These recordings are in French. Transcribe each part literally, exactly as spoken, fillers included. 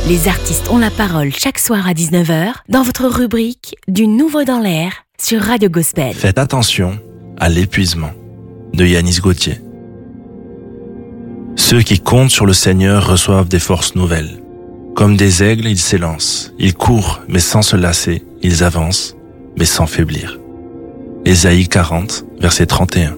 Les artistes ont la parole chaque soir à dix-neuf heures dans votre rubrique Du Nouveau dans l'air sur Radio Gospel. Faites attention à l'épuisement de Yanis Gauthier. Ceux qui comptent sur le Seigneur reçoivent des forces nouvelles. Comme des aigles, ils s'élancent. Ils courent, mais sans se lasser. Ils avancent, mais sans faiblir. Ésaïe quarante, verset trente et un.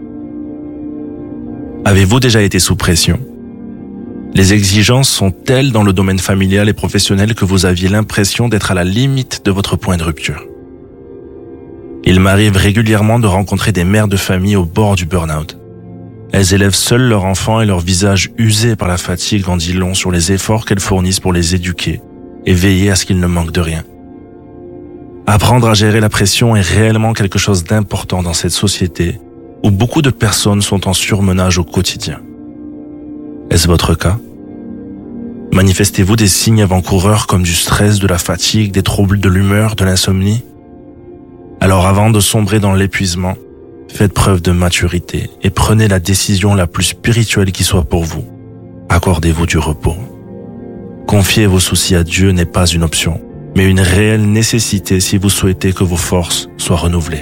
Avez-vous déjà été sous pression ? Les exigences sont telles dans le domaine familial et professionnel que vous aviez l'impression d'être à la limite de votre point de rupture. Il m'arrive régulièrement de rencontrer des mères de famille au bord du burn-out. Elles élèvent seules leurs enfants et leur visage usé par la fatigue en dit long sur les efforts qu'elles fournissent pour les éduquer et veiller à ce qu'ils ne manquent de rien. Apprendre à gérer la pression est réellement quelque chose d'important dans cette société où beaucoup de personnes sont en surmenage au quotidien. Est-ce votre cas ? Manifestez-vous des signes avant-coureurs comme du stress, de la fatigue, des troubles de l'humeur, de l'insomnie ? Alors avant de sombrer dans l'épuisement, faites preuve de maturité et prenez la décision la plus spirituelle qui soit pour vous. Accordez-vous du repos. Confier vos soucis à Dieu n'est pas une option, mais une réelle nécessité si vous souhaitez que vos forces soient renouvelées.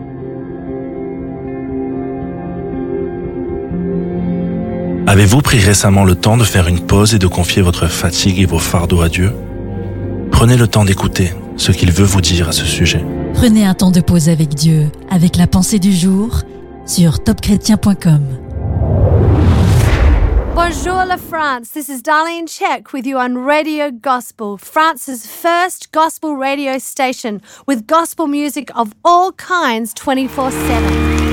Avez-vous pris récemment le temps de faire une pause et de confier votre fatigue et vos fardeaux à Dieu ? Prenez le temps d'écouter ce qu'il veut vous dire à ce sujet. Prenez un temps de pause avec Dieu, avec la pensée du jour, sur top chrétien point com. Bonjour la France, this is Darlene Check with you on Radio Gospel, France's first gospel radio station with gospel music of all kinds twenty-four seven.